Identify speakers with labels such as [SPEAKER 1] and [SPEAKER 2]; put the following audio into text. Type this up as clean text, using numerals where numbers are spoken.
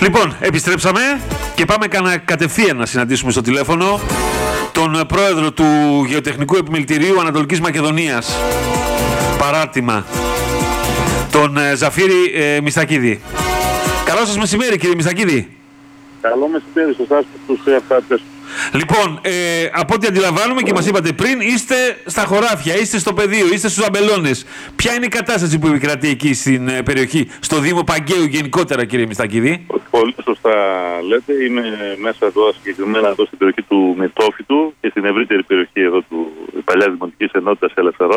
[SPEAKER 1] Λοιπόν, επιστρέψαμε και πάμε κατευθείαν να συναντήσουμε στο τηλέφωνο τον πρόεδρο του Γεωτεχνικού Επιμελητηρίου Ανατολικής Μακεδονίας, παράρτημα, τον Ζαφύρη Μιστακίδη. Καλό σας μεσημέρι, κύριε Μιστακίδη.
[SPEAKER 2] Καλό μεσημέρι σε εσάς και στους εαυτάτες.
[SPEAKER 1] Λοιπόν, από ό,τι αντιλαμβάνομαι και μας είπατε πριν, είστε στα χωράφια, είστε στο πεδίο, είστε στους αμπελώνες. Ποια είναι η κατάσταση που επικρατεί εκεί στην περιοχή, στο Δήμο Παγκαίου γενικότερα, κύριε Μιστακίδη?
[SPEAKER 2] Πολύ σωστά λέτε. Είμαι μέσα εδώ, συγκεκριμένα εδώ στην περιοχή του Μετόφυτου και στην ευρύτερη περιοχή εδώ του Παλιά Δημοτικής Ενότητας Ελευθερών.